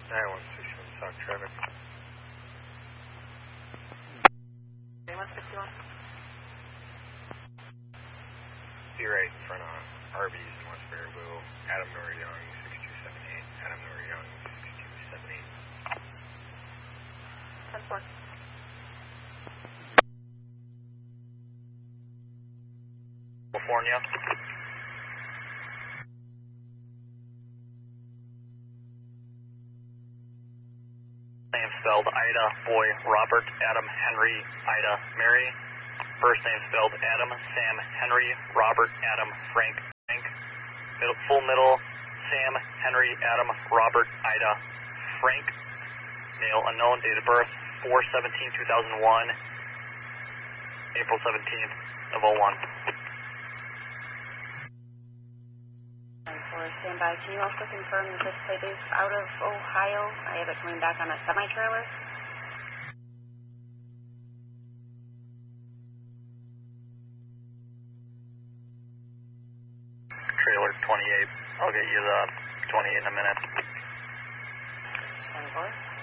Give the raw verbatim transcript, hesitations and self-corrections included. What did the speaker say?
nine one six one Stock traffic. nine one six one. See right in front of Arby's in West Baraboo. Adam Nor-Young, six two seven eight. Adam Nor-Young, six two seven eight. ten four. California. Name spelled Ida, boy, Robert, Adam, Henry, Ida, Mary. First name spelled Adam, Sam, Henry, Robert, Adam, Frank, Frank. Middle, full middle, Sam, Henry, Adam, Robert, Ida, Frank. Male unknown, date of birth, four seventeen two thousand one, April seventeenth of oh one. Stand by. Can you also confirm that this plate is out of Ohio? I have it coming back on a semi-trailer. Trailer twenty-eight. I'll get you the twenty-eight in a minute. ten four.